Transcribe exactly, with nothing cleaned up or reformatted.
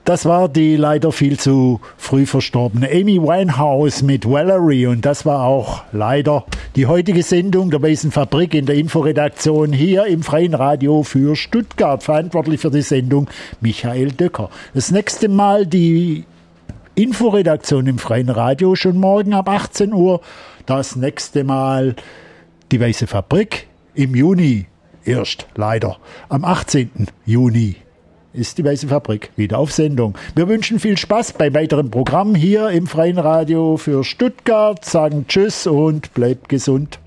Das war die leider viel zu früh verstorbene Amy Winehouse mit Valerie und das war auch leider die heutige Sendung der Weißen Fabrik in der Inforedaktion hier im Freien Radio für Stuttgart. Verantwortlich für die Sendung Michael Döcker. Das nächste Mal die Inforedaktion im Freien Radio schon morgen ab achtzehn Uhr. Das nächste Mal die Weiße Fabrik im Juni erst, leider, am achtzehnten Juni. Ist die Weiße Fabrik wieder auf Sendung. Wir wünschen viel Spaß bei weiteren Programmen hier im Freien Radio für Stuttgart, sagen Tschüss und bleibt gesund.